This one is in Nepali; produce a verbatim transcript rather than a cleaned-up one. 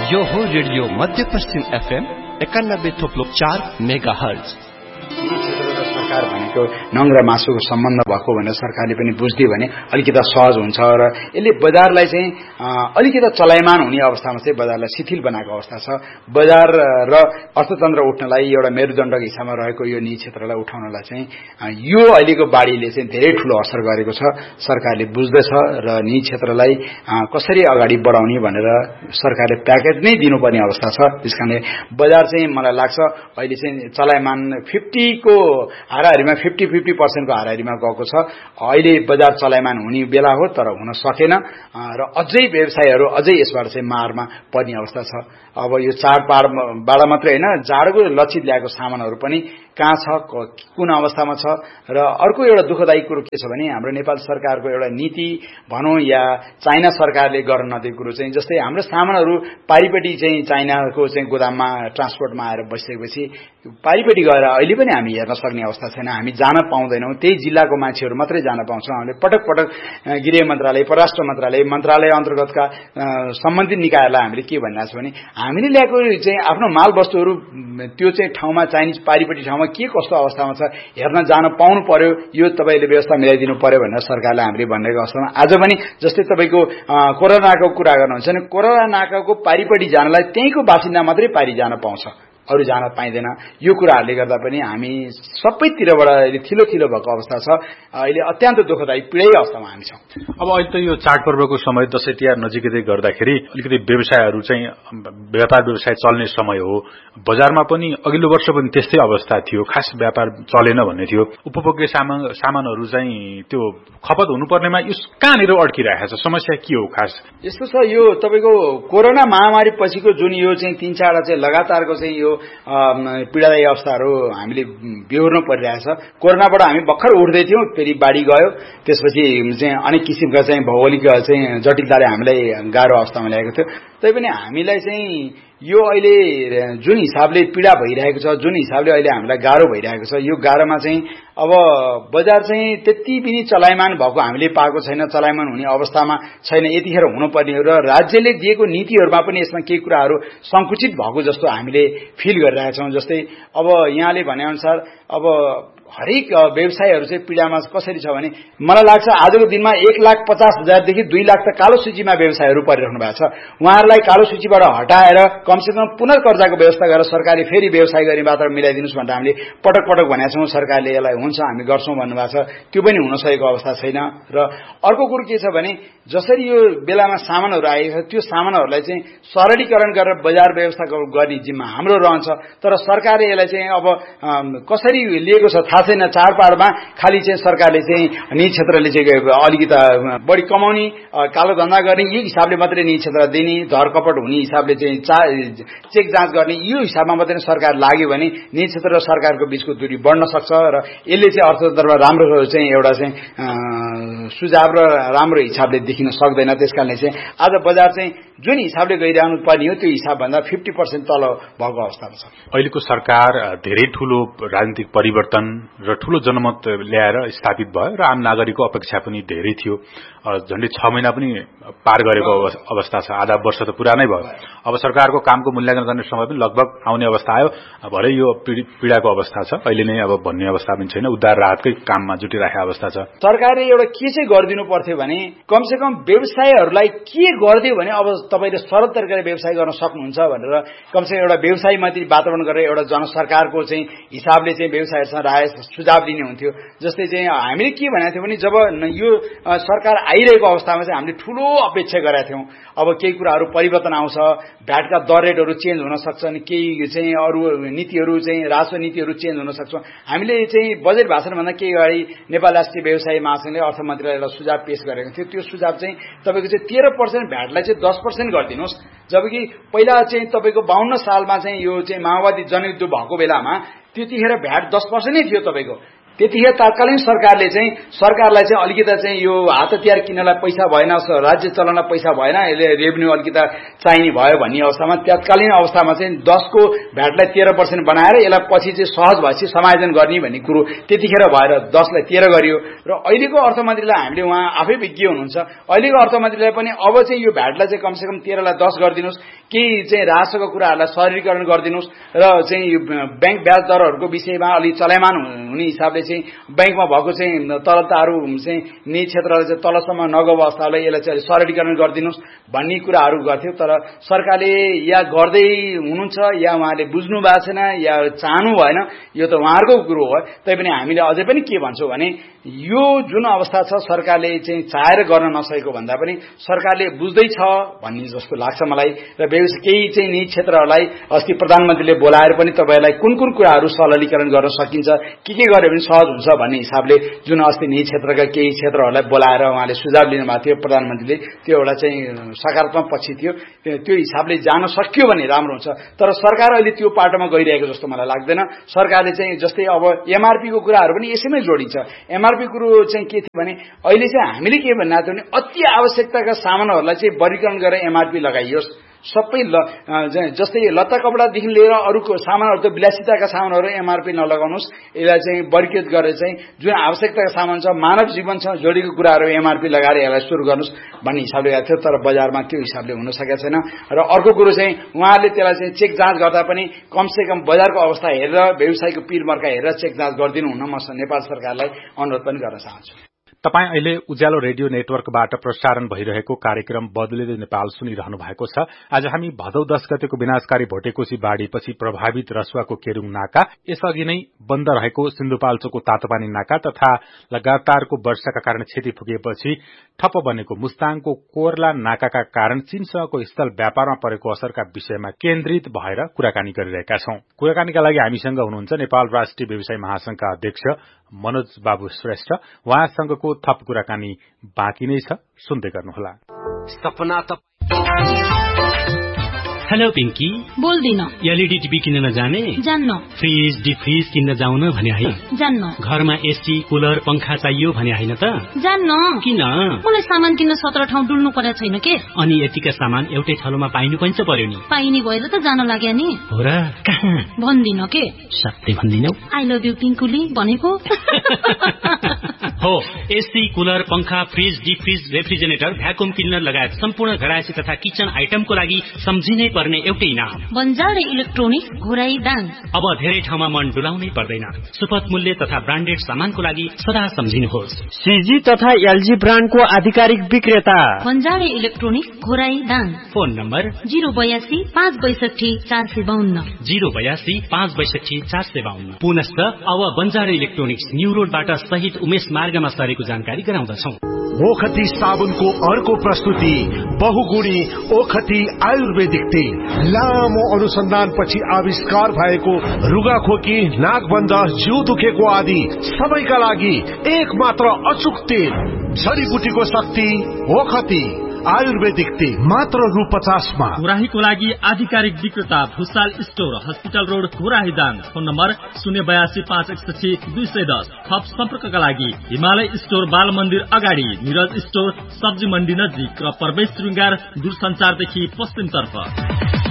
यो हो रेडियो मध्यपश्चिम एफएम एकानब्बे थोप्लो चार मेगा हर्ज। सरकार भनेको नङ्ग्रा मासुको सम्बन्ध भएको भनेर सरकारले पनि बुझ्दियो भने अलिकति सहज हुन्छ र यसले बजारलाई चाहिँ अलिकति चलायमान हुने अवस्थामा चाहिँ बजारलाई शिथिल बनाएको अवस्था छ। बजार र अर्थतन्त्र उठ्नलाई एउटा मेरुदण्डको हिसाबमा रहेको यो निजी क्षेत्रलाई उठाउनलाई चाहिँ यो अहिलेको बाढीले चाहिँ धेरै ठूलो असर गरेको छ। सरकारले बुझ्दछ र निजी क्षेत्रलाई कसरी अगाडि बढाउने भनेर सरकारले प्याकेज नै दिनुपर्ने अवस्था छ। त्यसकारणले बजार चाहिँ मलाई लाग्छ अहिले चाहिँ चलायमान फिफ्टी को हाराहारीमा फिफ्टी फिफ्टी पर्सेन्टको हाराहारीमा गएको छ। अहिले बजार चलायमान हुने बेला हो तर हुन सकेन र अझै व्यवसायहरू अझै यसबाट चाहिँ मारमा पर्ने अवस्था छ। अब यो चाडबाड मात्रै होइन, जाडोको लक्षित ल्याएको सामानहरू पनि कहाँ छ, कुन अवस्थामा छ। र अर्को एउटा दुःखदायी कुरो के छ भने हाम्रो नेपाल सरकारको एउटा नीति भनौँ या चाइना सरकारले गर्न नदिएको कुरो चाहिँ जस्तै हाम्रो सामानहरू पारिपट्टि चाहिँ चाइनाको चाहिँ गोदाममा ट्रान्सपोर्टमा आएर बसिसकेपछि पारिपट्टि गएर अहिले पनि हामी हेर्न सक्ने अवस्था छैन। हामी जान पाउँदैनौँ, त्यही जिल्लाको मान्छेहरू मात्रै जान पाउँछौँ। हामीले पटक पटक गृह मन्त्रालय, परराष्ट्र मन्त्रालय, मन्त्रालय अन्तर्गतका सम्बन्धित निकायहरूलाई हामीले के भनिरहेको छ भने हामीले ल्याएको चाहिँ आफ्नो माल वस्तुहरू त्यो चाहिँ ठाउँमा चाइनिज पारिपट्टि ठाउँमा के कस्तो अवस्थामा छ हेर्न जान पाउनु पर्यो, यो तपाईँले व्यवस्था मिलाइदिनु पर्यो भनेर सरकारले हामीले भनेको अवस्थामा आज पनि जस्तै तपाईँको कोरोना नाकाको कुरा गर्नुहुन्छ भने कोरोना नाकाको पारिपट्टि जानलाई त्यहीँको बासिन्दा मात्रै पारि जान पाउँछ, अरू जान पाइँदैन। यो कुराहरूले गर्दा पनि हामी सबैतिरबाट थिलो थिलो भएको अवस्था छ। अहिले अत्यन्त दुःखदायी पीडै अवस्थामा हामी छौँ। अब अहिले त यो चाडपर्वको समय दसैँ तिहार नजिकै गर्दाखेरि अलिकति व्यवसायहरू चाहिँ व्यापार व्यवसाय चल्ने समय हो। बजारमा पनि अघिल्लो वर्ष पनि त्यस्तै अवस्था थियो, खास व्यापार चलेन भन्ने थियो। उपभोग्य सामान सामानहरू चाहिँ त्यो खपत हुनुपर्नेमा यो कहाँनिर अड्किरहेको छ, समस्या के हो खास? यस्तो छ, यो तपाईँको कोरोना महामारी पछिको जुन यो चाहिँ तीन चारवटा चाहिँ लगातारको चाहिँ यो पीडादायी अवस्थाहरू हामीले बेहोर्नु परिरहेछ। कोरोनाबाट हामी भर्खर उठ्दै थियौँ, फेरि बाढी गयो, त्यसपछि चाहिँ अनेक किसिमका चाहिँ भौगोलिक चाहिँ जटिलताले हामीलाई गाह्रो अवस्थामा ल्याएको थियो। तैपनि हामीलाई चाहिँ यो अहिले जुन हिसाबले पीडा भइरहेको छ, जुन हिसाबले अहिले हामीलाई गाह्रो भइरहेको छ, यो गाह्रोमा चाहिँ अब बजार चाहिँ त्यति पनि चलायमान भएको हामीले पाएको छैन, चलायमान हुने अवस्थामा छैन। यतिखेर हुनुपर्ने हो र राज्यले दिएको नीतिहरूमा पनि यसमा केही कुराहरू संकुचित भएको जस्तो हामीले फिल गरिरहेका छौँ। जस्तै अब यहाँले भनेअनुसार अब हरेक व्यवसायहरू चाहिँ पीडामा कसरी छ भने मलाई लाग्छ आजको दिनमा एक लाख पचास हजारदेखि दुई लाख त कालो सूचीमा व्यवसायहरू परिरहनु भएको छ। उहाँहरूलाई कालो सूचीबाट हटाएर कमसेकम पुनर्कर्जाको व्यवस्था गरेर सरकारले फेरि व्यवसाय गर्ने वातावरण मिलाइदिनुहोस् भनेर हामीले पटक पटक भनेका छौँ। सरकारले यसलाई हुन्छ हामी गर्छौँ भन्नुभएको छ, त्यो पनि हुन सकेको अवस्था छैन। र अर्को कुरो के छ भने जसरी यो बेलामा सामानहरू आएको छ त्यो सामानहरूलाई चाहिँ सरलीकरण गरेर बजार व्यवस्था गर्ने जिम्मा हाम्रो रहन्छ। तर सरकारले यसलाई चाहिँ अब कसरी लिएको छ थाहा छैन। चाडबाडमा खालि चाहिँ सरकारले चाहिँ निजी क्षेत्रले चाहिँ अलिकति बढी कमाउने, कालो धन्दा गर्ने यो हिसाबले मात्रै निजी क्षेत्र दिने, धरकपट हुने हिसाबले चाहिँ चा चेक जाँच गर्ने यो हिसाबमा मात्रै सरकार लाग्यो भने निजी क्षेत्र र सरकारको बीचको दूरी बढ्न सक्छ र यसले चाहिँ अर्थतन्त्रमा राम्रो चाहिँ एउटा चाहिँ सुझाव र राम्रो हिसाबले देखिन सक्दैन। त्यसकारणले चाहिँ आज बजार चाहिँ जुन हिसाबले गइरहनु पर्ने हो त्यो हिसाबभन्दा फिफ्टी पर्सेन्ट तल भएको अवस्थामा छ। अहिलेको सरकार धेरै ठूलो राजनीतिक परिवर्तन र ठूलो जनमत ल्याएर स्थापित भयो र आम नागरिकको अपेक्षा पनि धेरै थियो। झन्डै छ महिना पनि पार गरेको अवस्था छ, आधा वर्ष त पुरा नै भयो। अब सरकारको कामको मूल्याङ्कन गर्ने समय पनि लगभग आउने अवस्था आयो। भरे यो पीडाको अवस्था छ, अहिले नै अब भन्ने अवस्था पनि छैन, उद्धार राहतकै काममा जुटिरहेको अवस्था छ। सरकारले एउटा के चाहिँ गरिदिनु पर्थ्यो भने कमसेकम व्यवसायहरूलाई के गरिदियो भने अब तपाईँले सरल तरिकाले व्यवसाय गर्न सक्नुहुन्छ भनेर कमसेकम एउटा व्यवसायमाथि वातावरण गरेर एउटा जनसरकारको चाहिँ हिसाबले चाहिँ व्यवसायहरूसँग राय सुझाव दिने हुन्थ्यो। जस्तै चाहिँ हामीले के भनेको थियौँ भने जब यो सरकार आइरहेको अवस्थामा चाहिँ हामीले ठूलो अपेक्षा गरेका थियौँ। अब केही कुराहरू परिवर्तन आउँछ, भ्याटका दर रेटहरू चेन्ज हुन सक्छन्, केही चाहिँ अरू नीतिहरू चाहिँ राजस्व नीतिहरू चेन्ज हुन सक्छ। हामीले चाहिँ बजेट भाषणभन्दा केही अगाडि नेपाल राष्ट्रिय व्यवसाय महासंघले अर्थ मन्त्रालयलाई सुझाव पेश गरेको थियो। त्यो सुझाव चाहिँ तपाईँको चाहिँ तेह्र पर्सेन्ट भ्याटलाई चाहिँ दस पर्सेन्ट गरिदिनुहोस्। जबकि पहिला चाहिँ तपाईँको बाहन्न सालमा चाहिँ यो चाहिँ माओवादी जनयुद्ध भएको बेलामा त्यतिखेर भ्याट दस पर्सेन्ट नै थियो तपाईँको। त्यतिखेर तत्कालीन सरकारले चाहिँ सरकारलाई चाहिँ अलिकति चाहिँ यो हात हतियार किन्नलाई पैसा भएन, राज्य चलाउन पैसा भएन, यसले रेभेन्यू अलिकति चाहिने भयो भन्ने अवस्थामा तत्कालीन अवस्थामा चाहिँ दसको भ्याटलाई तेह्र पर्सेन्ट बनाएर यसलाई पछि चाहिँ सहज भएपछि समायोजन गर्ने भन्ने कुरो त्यतिखेर भएर दसलाई तेह्र गरियो। र अहिलेको अर्थमन्त्रीलाई हामीले उहाँ आफै विज्ञ हुनुहुन्छ, अहिलेको अर्थमन्त्रीलाई पनि अब चाहिँ यो भ्याटलाई चाहिँ कमसेकम तेह्रलाई दस गरिदिनुहोस्, केही चाहिँ राजस्वको कुराहरूलाई सरलीकरण गरिदिनुहोस् र चाहिँ यो ब्याङ्क ब्याज दरहरूको विषयमा अलि चलायमान हुने हिसाबले चाहिँ ब्याङ्कमा भएको चाहिँ तरलताहरू चाहिँ निजी क्षेत्रलाई चाहिँ तलसम्म नगएको अवस्थालाई यसलाई चाहिँ सरलीकरण गरिदिनुहोस् भन्ने कुराहरू गर्थ्यो। तर सरकारले या गर्दै हुनुहुन्छ या उहाँले बुझ्नु भएको छैन या चाहनु भएन, यो त उहाँहरूको कुरो हो। तैपनि हामीले अझै पनि के भन्छौँ भने यो जुन अवस्था छ सरकारले चाहिँ चाहेर गर्न नसकेको भन्दा पनि सरकारले बुझ्दैछ भन्ने जस्तो लाग्छ मलाई। र केही चाहिँ निजी क्षेत्रहरूलाई अस्ति प्रधानमन्त्रीले बोलाएर पनि तपाईँहरूलाई कुन कुन कुराहरू सरलीकरण गर्न सकिन्छ, के के गर्यो भने सहज हुन्छ भन्ने हिसाबले जुन अस्ति निजी क्षेत्रका केही क्षेत्रहरूलाई बोलाएर उहाँले सुझाव लिनुभएको थियो प्रधानमन्त्रीले, त्यो एउटा चाहिँ सकारात्मक पक्ष थियो। त्यो हिसाबले जान सकियो भने राम्रो हुन्छ। तर सरकार अहिले त्यो पाटोमा गइरहेको जस्तो मलाई लाग्दैन। सरकारले चाहिँ जस्तै अब एमआरपीको कुराहरू पनि यसैमै जोडिन्छ। एमआरपी कुरो चाहिँ के थियो भने अहिले चाहिँ हामीले के भन्नु भने अति आवश्यकताका सामानहरूलाई चाहिँ वर्गीकरण गरेर एमआरपी लगाइयोस्। सबै जस्तै लत्ता कपडादेखि लिएर अरूको सामानहरू त विलासिताका सामानहरू एमआरपी नलगाउनुहोस्, यसलाई चाहिँ वर्गीकृत गरेर चाहिँ जुन आवश्यकताका सामान छ मानव जीवनसँग जोडिएको कुराहरू एमआरपी लगाएर यसलाई सुरु गर्नुहोस् भन्ने हिसाबले गएको थियो। तर बजारमा त्यो हिसाबले हुन सकेको छैन। र अर्को कुरो चाहिँ उहाँहरूले त्यसलाई चाहिँ चेक जाँच गर्दा पनि कमसेकम बजारको अवस्था हेरेर व्यवसायको पिरमर्का हेरेर चेक जाँच गरिदिनु हुन म नेपाल सरकारलाई अनुरोध पनि गर्न चाहन्छु। तपाई अहिले उज्यालो रेडियो नेटवर्कबाट प्रसारण भइरहेको कार्यक्रम बदलिँदै नेपाल सुनिरहनु भएको छ। आज हामी भदौ दश गतेको विनाशकारी भोटेकोशी बाढ़ीपछि प्रभावित रसुवाको केरूङ नाका, यसअघि नै बन्द रहेको सिन्धुपाल्चोकको तातोपानी नाका तथा लगातारको वर्षाका कारण क्षति पुगेपछि ठप्प बनेको मुस्ताङको कोर्ला नाकाका कारण चीनसँगको स्थल व्यापारमा परेको असरका विषयमा केन्द्रित भएर कुराकानी गरिरहेका छौं। कुराकानीका लागि हामीसँग हुनुहुन्छ नेपाल राष्ट्रिय व्यवसाय महासंघका अध्यक्ष मनोज बाबु श्रेष्ठ। उहाँसँगको थप कुराकानी बाँकी नै छ, सुन्दै गर्नुहोला। सपना त हेलो पिंकी, बोल्दिन। एलईडी टिभी किन्न जाने? जान्न। फ्रिज डिफ्रिज किन्न जाउन भने है? जान्न। घरमा एसी कुलर पंखा चाहियो भने हैन त? जान्न। किन? मलाई सामान किन्न सत्र ठाउँ डुल्नु परेको छैन के? अनि यतिका सामान एउटै ठाउँमा पाइनु पनि पर्यो नि। पाइने भएर त जान लाग्यो नि। हो र? कहाँ? भन्दिन के। सत्य भन्दिनौ? आई लभ यु पिंकुली भनेको। हो, एसी कुलर पंखा फ्रिज डिफ्रिज रेफ्रिजरेटर भ्याकुम क्लिनर लगायत सम्पूर्ण घरायसी तथा किचन आइटमको लागि सम्झिनै पर्ने एउटै नाम बन्जारे इलेक्ट्रोनिक्स घोराई दाङ। अब धेरै ठाउँमा मन डुलाउनै पर्दैन। सुपथ मूल्य तथा ब्रान्डेड सामानको लागि सदा सम्झिनुहोस्। सीजी तथा एलजी ब्रान्डको आधिकारिक विक्रेता बन्जारे electronics Ghorahi Dang. Phone number zero बयासी पाँच बैसठी चार सय बाहन्न जीरो बयासी पाँच बैसठी चार सय बाहन्न। पुनश्च अब बन्जारे इलेक्ट्रोनिक्स न्यू रोडबाट सहित उमेश मार्गमा सरेको जानकारी गराउँदछौं। ओखती साबुनको अर्को प्रस्तुति बहुगुणी ओखती आयुर्वेदिक तेल। लामो अनुसन्धानपछि आविष्कार भएको रुगाखोकी, नाकबन्द, जिउ दुखेको आदि सबैका लागि एक मात्र अचुक तेल। जडीबुटीको शक्ति ओखती आयुर्वेदिक तेल मात्र रु पचासमा। घोराहीको लागि आधिकारिक विक्रेता Bhusal store, hospital road, Ghorahi Dang. Phone number शून्य बयासी पाँच एकसठी दुई सय दस। थप सम्पर्कका लागि हिमालय स्टोर बाल मन्दिर अगाडि, निरज स्टोर सब्जी मण्डी नजिक र प्रवेश श्रृंगार दूरसञ्चारदेखि पश्चिमतर्फ।